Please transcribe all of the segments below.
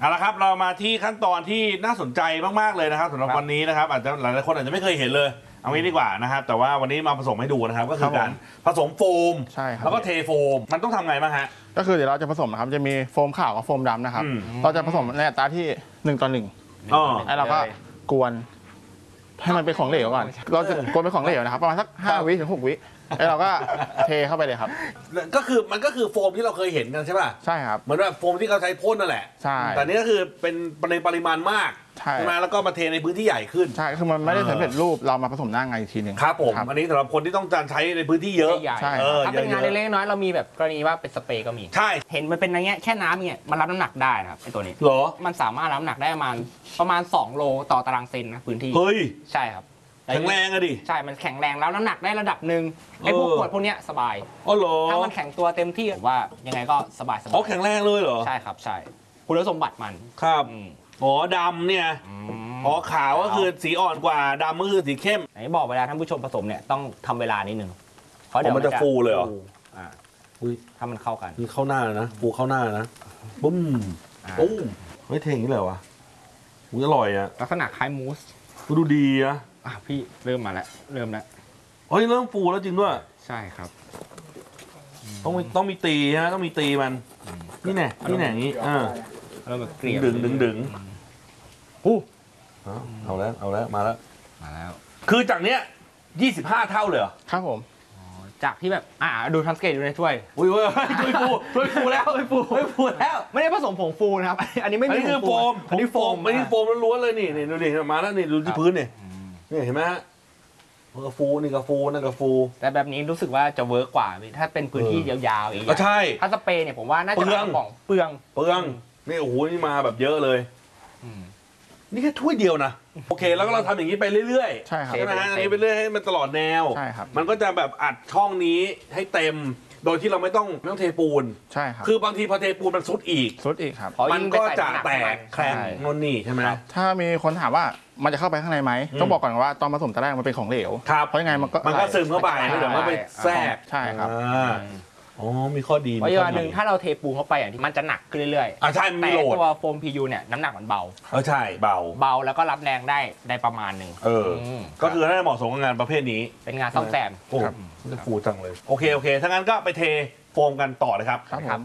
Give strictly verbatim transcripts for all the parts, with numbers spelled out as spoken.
เอาละครับเรามาที่ขั้นตอนที่น่าสนใจมากๆเลยนะครับสำหรับวันนี้นะครับอาจจะหลายๆคนอาจจะไม่เคยเห็นเลยเอางี้ดีกว่านะครับแต่ว่าวันนี้มาผสมให้ดูนะครับก็คือการผสมโฟมใช่ครับแล้วก็เทโฟมมันต้องทำไงบ้างฮะก็คือเดี๋ยวเราจะผสมนะครับจะมีโฟมขาวกับโฟมดำนะครับเราจะผสมในอัตราที่หนึ่งต่อหนึ่งแล้วเราก็กวนให้มันเป็นของเหลวก่อนเราจะกวนเป็นของเหลวนะครับประมาณสักห้าวิถึงหกวิแล้วเราก็เทเข้าไปเลยครับก็คือมันก็คือโฟมที่เราเคยเห็นกันใช่ป่ะใช่ครับเหมือนแบบโฟมที่เขาใช้พ่นนั่นแหละใช่แต่นี้ก็คือเป็นในปริมาณมากใช่ไหมแล้วก็มาเทในพื้นที่ใหญ่ขึ้นใช่คือมันไม่ได้สำเร็จรูปเรามาผสมหน้างานอีกทีหนึ่งครับผมอันนี้สำหรับคนที่ต้องการใช้ในพื้นที่เยอะใช่ถ้าเป็นงานเล็กๆน้อยเรามีแบบกรณีว่าเป็นสเปรย์ก็มีใช่เห็นมันเป็นอย่างเงี้ยแค่น้ำเนี่ยมันรับน้ำหนักได้นะครับไอตัวนี้เหรอมันสามารถรับน้ำหนักได้ประมาณประมาณสองโลต่อตารางเซนนะพื้นที่เฮ้ยใช่ครับแข็งแรงอะดิใช่มันแข็งแรงแล้วน้ำหนักได้ระดับหนึ่งไอ้พวกขวดพวกเนี้ยสบายอ๋อเหรอถ้ามันแข็งตัวเต็มที่ว่ายังไงก็สบายสบายอ๋อแข็งแรงเลยเหรอใช่ครับใช่คุณสมบัติมันครับอ๋อดำเนี่ยอ๋อขาวก็คือสีอ่อนกว่าดำก็คือสีเข้มไหนบอกเวลาท่านผู้ชมผสมเนี่ยต้องทำเวลานิดนึงเพราะเดี๋ยวมันจะฟูเลยเหรออ่าถ้ามันเข้ากันนี่เข้าหน้านะฟูเข้าหน้านะปุ้มปุ้มไม่เท่งนี่เลยวะอุ้ยอร่อยอะลักษณะคล้ายมูสดูดีนะอ่ะพี่เริ่มมาแล้วเริ่มแล้วเฮ้ยเริ่มฟูแล้วจริงด้วยใช่ครับต้องมีต้องมีตีฮะต้องมีตีมันนี่แน่นี่แน่นี้อ่าเราแบบเกลี่ยดึงดึงดึงอู้เอาแล้วเอาแล้วมาแล้วมาแล้วคือจากเนี้ยยี่สิบห้าเท่าเลยเหรอครับผมจากที่แบบอ่าดูทันสเกตอยู่ในถ้วยอุ้ยอุ้ยถ้วยฟูถ้วยฟูแล้วถ้วยฟูถ้วยฟูแล้วไม่ได้ผสมผงฟูนะครับอันนี้ไม่มีคือโฟมอันนี้โฟมอันนี้โฟมล้วนๆเลยนี่นี่ดูดิมาแล้วนี่ดูที่พื้นนี่นี่เห็นไหมฮะกระฟูนี่กระฟูนั่นกระฟูแต่แบบนี้รู้สึกว่าจะเวิร์กกว่าถ้าเป็นพื้นที่ยาวๆอย่างเงี้ยใช่ถ้าสเปรย์เนี่ยผมว่าน่าจะกระป๋องเปลืองเปลืองนี่โอ้โหนี่มาแบบเยอะเลยนี่แค่ถ้วยเดียวนะโอเคแล้วก็เราทำอย่างนี้ไปเรื่อยๆใช่ครับใช่ไหมฮะอันนี้ไปเรื่อยให้มันตลอดแนวใช่ครับมันก็จะแบบอัดช่องนี้ให้เต็มโดยที่เราไม่ต้องไม่ต้องเทปูนใช่ครับคือบางทีพอเทปูนมันซุดอีกซุดอีกครับมันก็จะแตกแคลงนนนี่ใช่ไหมถ้ามีคนถามว่ามันจะเข้าไปข้างในไหมต้องบอกก่อนว่าตอนผสมตอนแรกมันเป็นของเหลวเพราะยังไงมันก็มันก็ซึมเข้าไปเดี๋ยวมันไปแทรกใช่ครับอ๋อมีข้อดีเพราะอย่างหนึ่งถ้าเราเทปูนเข้าไปอย่างที่มันจะหนักขึ้นเรื่อยๆอ่าใช่แต่ตัวโฟม พี ยู เนี่ยน้ำหนักมันเบาเออใช่เบาเบาแล้วก็รับแรงได้ได้ประมาณหนึ่งเออก็คือน่าจะเหมาะสมกับงานประเภทนี้เป็นงานซ่อมแซมโอ้จะฟูจังเลยโอเคโอเคถ้างั้นก็ไปเทโฟมกันต่อเลยครับครับ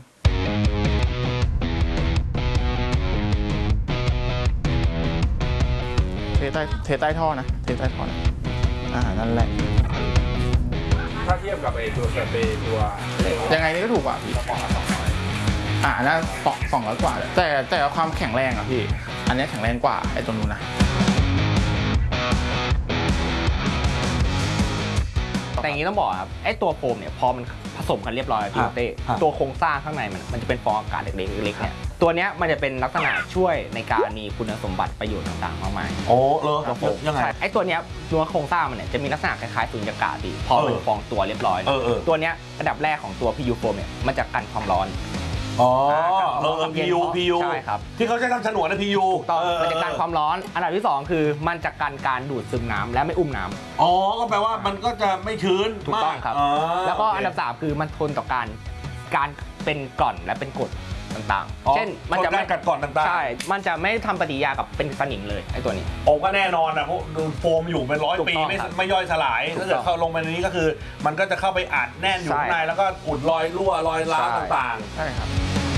เทใต้เทใต้ท่อนะเทใต้ท่อนะอ่านั่นแหละถ้าเทียบกับไอ้ตัวสเปรย์ตัวยังไงนี่ก็ถูกกว่าพี่อ่าน่าสองสองร้อยกว่าแต่แต่ความแข็งแรงอ่ะพี่อันนี้แข็งแรงกว่าไอ้ตัวนู้นนะแต่อย่างนี้ต้องบอกครับไอ้ตัวโฟมเนี่ยพอมันผสมกันเรียบร้อยพี่เต้ตัวโครงสร้างข้างในมันมันจะเป็นฟองอากาศเล็กๆเล็กๆเนี่ยตัวนี้มันจะเป็นลักษณะช่วยในการมีคุณสมบัติประโยชน์ต่างๆมากมายโอ้เหรอยังไงไอ้ตัวเนี้ยตัวโครงสร้างมันเนี่ยจะมีลักษณะคล้ายๆสุญญากาศดีพอมันฟองตัวเรียบร้อยตัวเนี้ยระดับแรกของตัว พี ยู โฟมเนี่ยมันจะกันความร้อนอ๋อเออ พี ยู พี ยูใช่ครับที่เขาใช้ทำฉนวนนะ พี ยูถูกต้องมันจะกันความร้อนอันดับที่สองคือมันจะกันการดูดซึมน้ำและไม่อุ้มน้ำอ๋อก็แปลว่ามันก็จะไม่ชื้นถูกต้องครับแล้วก็อันดับสามคือมันทนต่อการการเป็นกร่อนและเป็นกรดต่างๆเช่นมันจะไม่กัดก่อนต่างๆใช่มันจะไม่ทำปฏิกิริยากับเป็นสนิมเลยไอ้ตัวนี้โอ้ก็แน่นอนนะเพราะดูโฟมอยู่เป็นร้อยปีไม่ไม่ย่อยสลายถ้าเกิดเข้าลงไปในนี้ก็คือมันก็จะเข้าไปอัดแน่นอยู่ข้างในแล้วก็อุดรอยรั่วรอยร้าวต่างๆใช่ครับ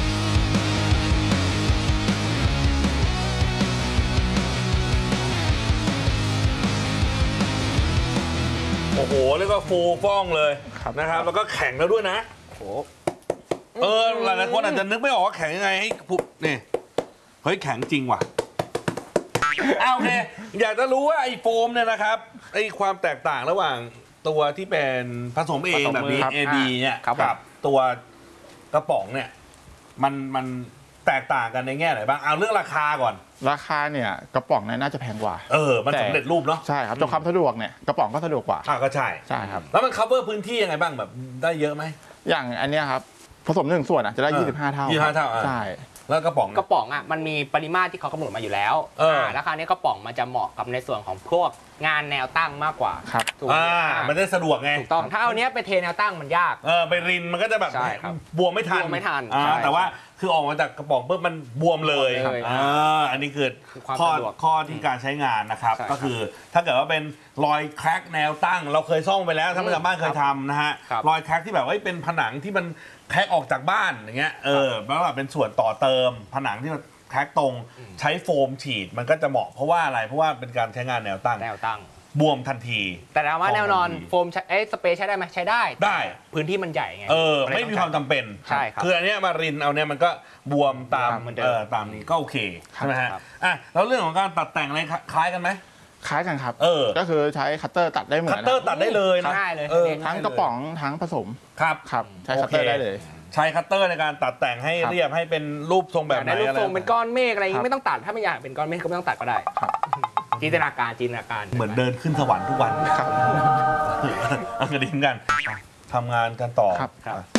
โอ้โหเรียกว่าฟูฟ่องเลยนะครับแล้วก็แข็งแล้วด้วยนะเออหลายๆคนอาจจะนึกไม่ออกว่าแข็งยังไงให้ปุ๊บนี่เฮ้ยแข็งจริงว่ะอ้าวโอเคอยากจะรู้ว่าไอ้โฟมเนี่ยนะครับไอ้ความแตกต่างระหว่างตัวที่เป็นผสมเองแบบนี้ เอ บี เนี่ยกับตัวกระป๋องเนี่ยมันมันแตกต่างกันในแง่ไหนบ้างเอาเรื่องราคาก่อนราคาเนี่ยกระป๋องเนี่ยน่าจะแพงกว่าเออมันสำเร็จรูปเนาะใช่ครับตัวความสะดวกเนี่ยกระป๋องก็สะดวกกว่าอ่าก็ใช่ใช่ครับแล้วมัน cover พื้นที่ยังไงบ้างแบบได้เยอะไหมอย่างอันเนี้ยครับผสมหนึ่งส่วนอ่ะจะได้ยี่สิบห้าเท่ายี่สิบห้าเท่าใช่แล้วกระป๋องกระป๋องอ่ะมันมีปริมาตรที่เขากำหนดมาอยู่แล้วอ่าแล้วคราวนี้กระป๋องมันจะเหมาะกับในส่วนของพวกงานแนวตั้งมากกว่าครับถูกอ่ามันได้สะดวกไงถูกต้องถ้าเอาเนี้ยไปเทแนวตั้งมันยากเออไปรินมันก็จะแบบบวมไม่ทันไม่ทันอ่าแต่ว่าคือออกมาจากกระป๋องปุ๊บมันบวมเลยบวมเลยอ่าอันนี้คือความข้อสะดวกข้อที่การใช้งานนะครับใช่ครับก็คือถ้าเกิดว่าเป็นรอยแคร็กแนวตั้ง เราเคยซ่อมไปแล้วถ้าไม่จากบ้านเคยทำนะฮะครับรอยแคร็กที่แบบว่าเป็นผนังที่มันแคร็กออกจากบ้านอย่างเงี้ยเออแล้วแบบเป็นส่วนต่อเติม ผนังที่มันแคร็กตรงใช้โฟมฉีดมันก็จะเหมาะเพราะว่าอะไรเพราะว่าเป็นการใช้งานแนวตั้งแนวตั้งบวมทันทีแต่ถามว่าแนวนอนทัทีโฟมใช้เอ้ยสเปรย์ใช้ได้ไหมใช้ได้ได้พื้นที่มันใหญ่ไงเออนเลยไม่มีความจำเป็นใช่ครับคืออันเนี้ยมารินเอาเนี่ยมันก็บวมตามเหมือนเดิมเออตามนี้ก็โอเคใช่ไหมฮะครับอ่ะแล้วเรื่องของการตัดแต่งอะไรคล้ายกันไหมคล้ายกันครับเออก็คือใช้คัตเตอร์ตัดได้เหมือคัตนเตอร์ตัดได้เลยนะง่ายเลยเออทั้งกระป๋องทั้งผสมครับครับใช้โอคัตเคเตอร์ได้เลยใช้คัตเตอร์ในการตัดแต่งให้ครับเรียบให้เป็นรูปทรงแบบไหนในรูปอะไรทรงเป็นก้อนเมฆอะไรอย่างครังี้บไม่ต้องตัดถ้าไม่อยากเป็นก้อนเมฆก็ไม่ต้องตัดก็ได้ครับจินตนาการจินตนาการเหมือนเดินขึ้นสวรรค์ทุกวันครับเอากระดิ่งกันทำงานกันต่อครับครับ